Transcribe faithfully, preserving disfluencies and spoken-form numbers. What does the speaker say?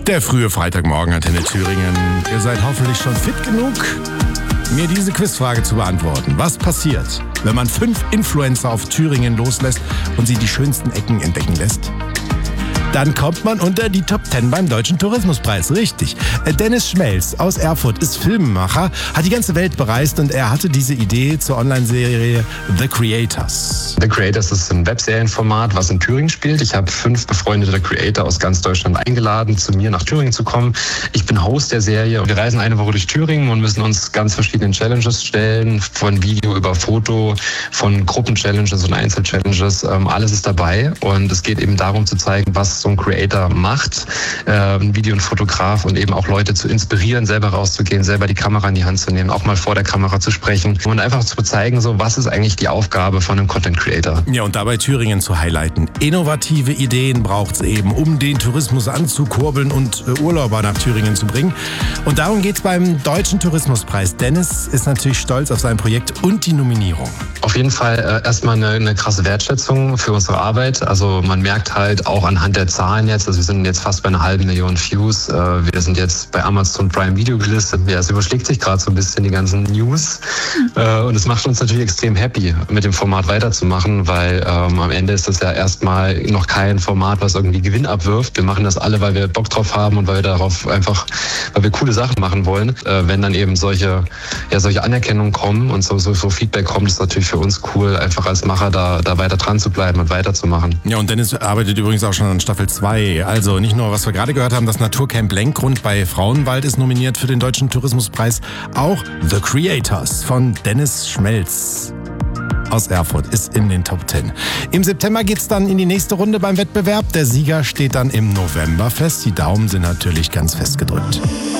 Der frühe Freitagmorgen, Antenne Thüringen. Ihr seid hoffentlich schon fit genug, mir diese Quizfrage zu beantworten. Was passiert, wenn man fünf Influencer auf Thüringen loslässt und sie die schönsten Ecken entdecken lässt? Dann kommt man unter die Top Ten beim Deutschen Tourismuspreis. Richtig. Dennis Schmelz aus Erfurt ist Filmemacher, hat die ganze Welt bereist und er hatte diese Idee zur Online-Serie The Creators. The Creators ist ein Webserienformat, was in Thüringen spielt. Ich habe fünf befreundete Creator aus ganz Deutschland eingeladen, zu mir nach Thüringen zu kommen. Ich bin Host der Serie. Wir reisen eine Woche durch Thüringen und müssen uns ganz verschiedenen Challenges stellen, von Video über Foto, von Gruppen-Challenges und Einzel-Challenges. Ähm, alles ist dabei und es geht eben darum zu zeigen, was so ein Creator macht, äh, ein Video- und Fotograf, und eben auch Leute zu inspirieren, selber rauszugehen, selber die Kamera in die Hand zu nehmen, auch mal vor der Kamera zu sprechen und einfach zu zeigen, so, was ist eigentlich die Aufgabe von einem Content Creator. Ja, und dabei Thüringen zu highlighten. Innovative Ideen braucht es eben, um den Tourismus anzukurbeln und äh, Urlauber nach Thüringen zu bringen. Und darum geht es beim Deutschen Tourismuspreis. Dennis ist natürlich stolz auf sein Projekt und die Nominierung. Auf jeden Fall äh, erstmal eine, eine krasse Wertschätzung für unsere Arbeit. Also man merkt halt auch anhand der Zahlen jetzt, also wir sind jetzt fast bei einer halben Million Views. Äh, wir sind jetzt bei Amazon Prime Video gelistet. Ja, es überschlägt sich gerade so ein bisschen die ganzen News. Äh, und es macht uns natürlich extrem happy, mit dem Format weiterzumachen, weil ähm, am Ende ist das ja erstmal noch kein Format, was irgendwie Gewinn abwirft. Wir machen das alle, weil wir Bock drauf haben und weil wir darauf einfach, weil wir coole Sachen machen wollen. Äh, wenn dann eben solche, ja, solche Anerkennungen kommen und so, so, so Feedback kommt, ist natürlich für uns cool, einfach als Macher da, da weiter dran zu bleiben und weiterzumachen. Ja, und Dennis arbeitet übrigens auch schon an Staffel zwei. Also nicht nur, was wir gerade gehört haben, das Naturcamp Lenkgrund bei Frauenwald ist nominiert für den Deutschen Tourismuspreis. Auch The Creators von Dennis Schmelz aus Erfurt ist in den Top Ten. Im September geht's dann in die nächste Runde beim Wettbewerb. Der Sieger steht dann im November fest. Die Daumen sind natürlich ganz fest gedrückt.